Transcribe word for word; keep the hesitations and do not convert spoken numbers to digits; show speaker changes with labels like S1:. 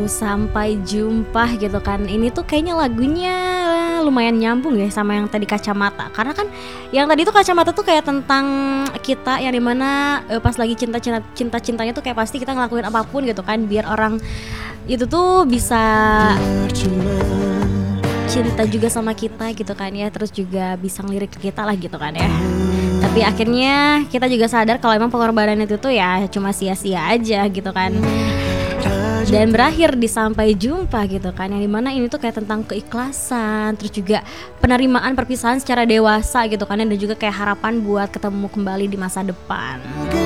S1: Aduh, sampai jumpa gitu kan. Ini tuh kayaknya lagunya lumayan nyambung ya sama yang tadi Kacamata. Karena kan yang tadi tuh Kacamata tuh kayak tentang kita yang dimana uh, pas lagi cinta-cinta cinta-cintanya tuh kayak pasti kita ngelakuin apapun gitu kan biar orang itu tuh bisa cinta juga sama kita gitu kan ya. Terus juga bisa ngelirik ke kita lah gitu kan ya. Tapi akhirnya kita juga sadar kalau emang pengorbanan itu tuh ya cuma sia-sia aja gitu kan. Dan berakhir di sampai jumpa gitu kan, yang dimana ini tuh kayak tentang keikhlasan, terus juga penerimaan perpisahan secara dewasa gitu kan, dan juga kayak harapan buat ketemu kembali di masa depan.